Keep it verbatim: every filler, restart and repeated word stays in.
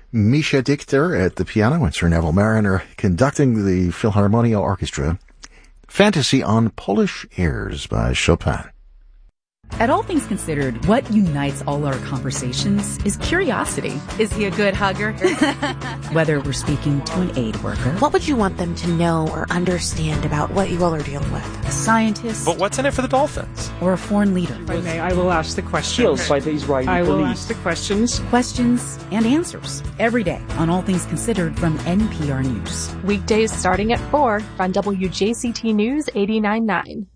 Misha Dichter at the piano and Sir Neville Mariner conducting the Philharmonia Orchestra. Fantasy on Polish Airs by Chopin. At All Things Considered, what unites all our conversations is curiosity. Is he a good hugger? Whether we're speaking to an aid worker, what would you want them to know or understand about what you all are dealing with? a scientist, But what's in it for the Dolphins? or a foreign leader. If I may, I will ask the questions. Killed by the Israeli I will police. ask the questions. Questions and answers every day on All Things Considered from N P R News. Weekdays starting at four on W J C T News eighty-nine point nine.